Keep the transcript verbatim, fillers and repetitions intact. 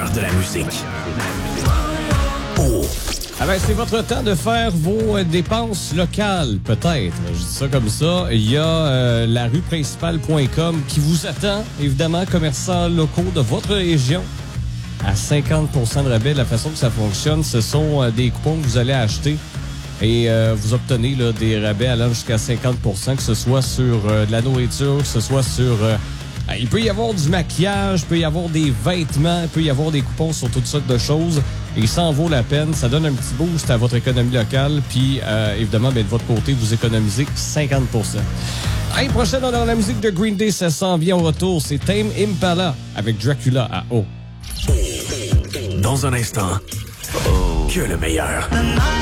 meilleur de la musique. Oh! Ah ben, c'est votre temps de faire vos euh, dépenses locales, peut-être. Je dis ça comme ça. Il y a euh, la rue principale point com qui vous attend, évidemment, commerçants locaux de votre région. À cinquante pour cent de rabais, la façon que ça fonctionne, ce sont euh, des coupons que vous allez acheter et euh, vous obtenez là, des rabais allant jusqu'à cinquante pour cent, que ce soit sur euh, de la nourriture, que ce soit sur... Euh, il peut y avoir du maquillage, il peut y avoir des vêtements, il peut y avoir des coupons sur toutes sortes de choses. Et ça en vaut la peine. Ça donne un petit boost à votre économie locale. Puis, euh, évidemment, ben, de votre côté, vous économisez cinquante pour cent. L'année prochaine, on a la musique de Green Day. Ça s'en vient au retour. C'est Tame Impala avec Dracula à O. Dans un instant, oh. que le meilleur.